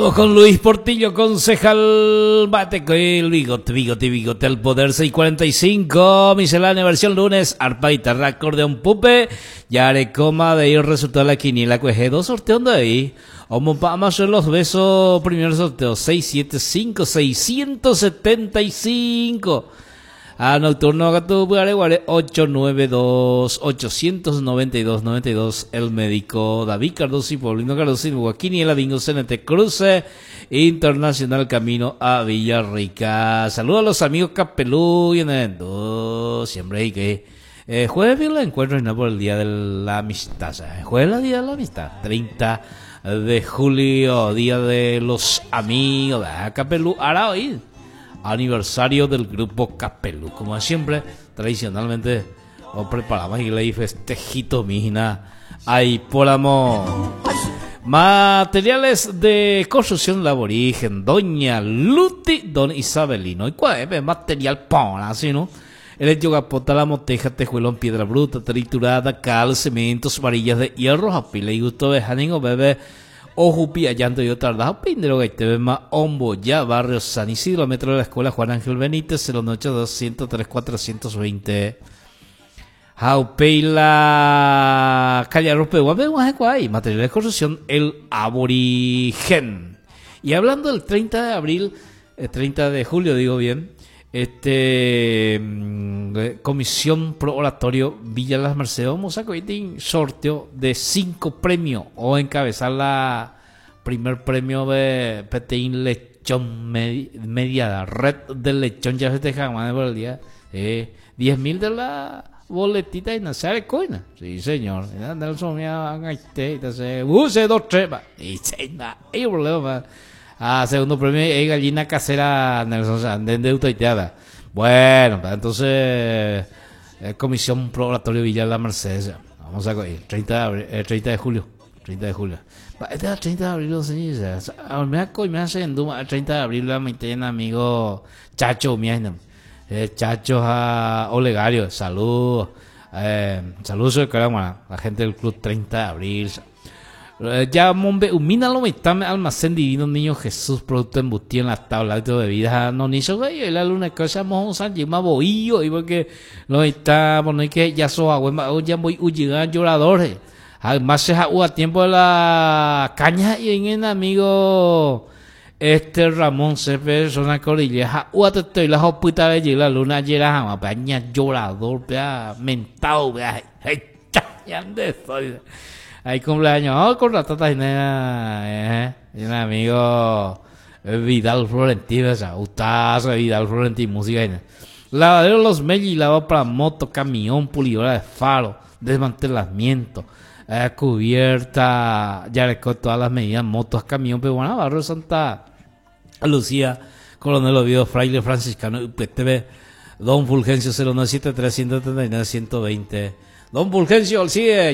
Con Luis Portillo, concejal, bate con el bigote, al poder 645, miscelánea versión lunes, arpa, guitarra, acordeón, pupe, yare, coma, de ir resultado la quiniela, cueje, dos sorteos de ahí, vamos a hacer los besos, primer sorteo, 675, 675, a nocturno, gato, guare, 892, 892, el médico David Cardoso y Paulino Cardoso y Guaquiniela Bingo CNT Cruce Internacional camino a Villarrica. Saludos a los amigos Capelú y en el siempre hay que jueves bien la encuentro y no por el día de la amistad, jueves el día de la amistad, 30 de julio, día de los amigos de Capelú. Ahora hoy aniversario del grupo Capelú, como siempre tradicionalmente os preparamos y le festejito mijina ahí por amor. Materiales de construcción laborigen, doña Luti, don Isabelino. ¿Y cuál es material para así, no? El yogapota, la moteja, tejuelón, piedra bruta, triturada, cal, cementos, varillas de hierro, apile y gusto de janingo, bebé, ojupi, allanto y otra tarda, pindero, gaitebema, ombo, ya, barrio San Isidro, metro de la escuela Juan Ángel Benítez, 08203 420. Jaupeila, calle Rope, guay, material de construcción, el aborigen. Y hablando del 30 de abril, 30 de julio, digo bien, Comisión Pro Oratorio Villa Las Mercedes, vamos a un sorteo de 5 premios o encabezar la primer premio de Peteín Lechón media red del lechón, ya festejamos por el día 10.000 de la boletita y nacer coina, sí señor, Nelson me agaité, entonces use 2 3 y se va, y problema. Segundo premio es gallina casera Nelson de autoiteada. Bueno, entonces Comisión Pro Oratorio Villa La Mercedes. Vamos a ir 30 de julio. 30 de julio. Este es el 30 de abril, no sé. Me hace en Duma. El 30 de abril la meten amigo Chacho, Chacho a Olegario. Saludos. Saludos de Caramba, la gente del club 30 de abril. Ya Mombe Umina lo metame almacén divino niño Jesús producto embutido en la tabla de bebidas no ni so y la luna que hacemos un llama bohío y porque no está bueno que ya so agua ya voy llegar lloradores además se a tiempo de la caña y en el amigo Ramón Cepe zona corilla o te estoy la hospita de la luna llega a baña llorador vea mentado vea ya de soy. Hay cumpleaños, con la tata y un amigo Vidal Florentino, Ustaza, Vidal Florentino, música. Lavadero Los Melli, lavado para moto, camión, pulidora de faro, desmantelamiento, cubierta, ya le con todas las medidas, motos, camión, pero bueno, barrio Santa Lucía, Coronel Oviedo, Fraile Franciscano, UPTV, Don Fulgencio 097 339 120. Don Fulgencio, sigue.